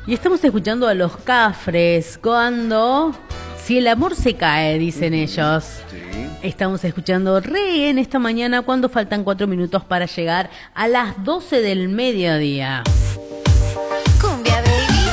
Y estamos escuchando a Los Cafres, cuando... Si el amor se cae, dicen ellos. Sí. Estamos escuchando Re en esta mañana cuando faltan 4 minutos para llegar a las 12 del mediodía. Cumbia, baby.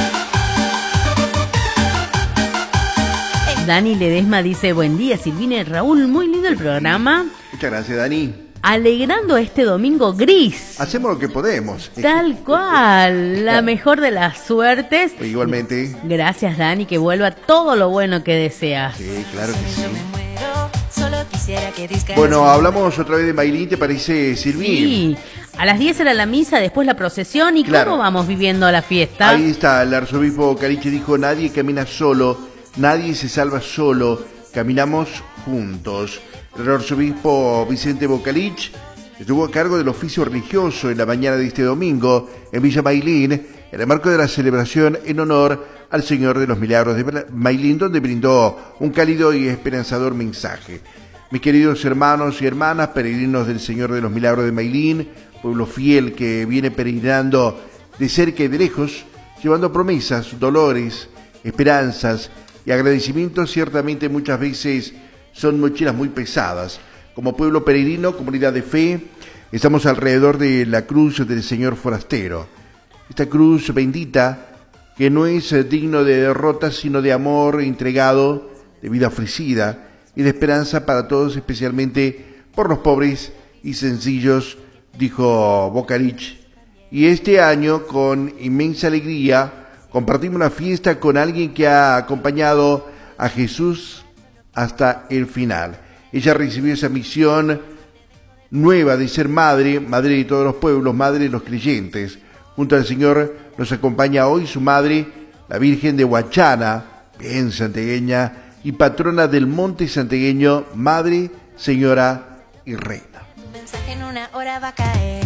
Dani Ledesma dice, buen día Silvina y Raúl, muy lindo el programa. Muchas gracias, Dani. Alegrando este domingo gris. Hacemos lo que podemos. Tal cual, la mejor de las suertes. Igualmente. Gracias Dani, que vuelva todo lo bueno que deseas. Sí, claro que sí. Solo quisiera que discaras. Bueno, hablamos otra vez de Maylin, ¿te parece, Silvi? Sí, a las 10 era la misa, después la procesión. ¿Y Claro. cómo vamos viviendo la fiesta? Ahí está, el arzobispo Caliche dijo, nadie camina solo, nadie se salva solo, caminamos juntos. El arzobispo Vicente Bocalich estuvo a cargo del oficio religioso en la mañana de este domingo en Villa Maylin, en el marco de la celebración en honor al Señor de los Milagros de Maylin, donde brindó un cálido y esperanzador mensaje. Mis queridos hermanos y hermanas, peregrinos del Señor de los Milagros de Maylin, pueblo fiel que viene peregrinando de cerca y de lejos, llevando promesas, dolores, esperanzas y agradecimientos, ciertamente muchas veces son mochilas muy pesadas. Como pueblo peregrino, comunidad de fe, estamos alrededor de la cruz del Señor forastero. Esta cruz bendita que no es digno de derrota, sino de amor entregado, de vida ofrecida y de esperanza para todos, especialmente por los pobres y sencillos, dijo Bocalich. Y este año, con inmensa alegría, compartimos la fiesta con alguien que ha acompañado a Jesús hasta el final. Ella recibió esa misión nueva de ser madre, madre de todos los pueblos, madre de los creyentes. Junto al Señor nos acompaña hoy su madre, la Virgen de Huachana, bien santegueña, y patrona del monte santegueño, Madre, Señora y Reina. Un mensaje en una hora va a caer.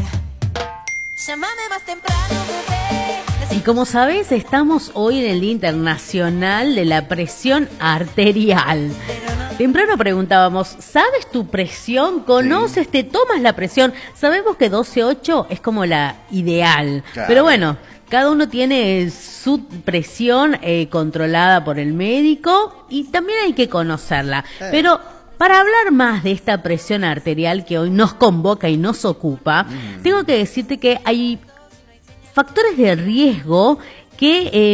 Llámame más temprano, bebé. Y como sabés, estamos hoy en el Día Internacional de la Presión Arterial. Temprano preguntábamos, ¿sabes tu presión? ¿Conoces? ¿Te tomas la presión? Sabemos que 12,8 es como la ideal. Claro. Pero bueno, cada uno tiene su presión controlada por el médico y también hay que conocerla. Pero para hablar más de esta presión arterial que hoy nos convoca y nos ocupa, tengo que decirte que hay factores de riesgo que